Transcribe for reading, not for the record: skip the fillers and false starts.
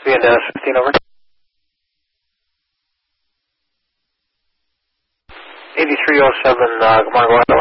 and Dennis 15 over. 8307, good morning, go ahead.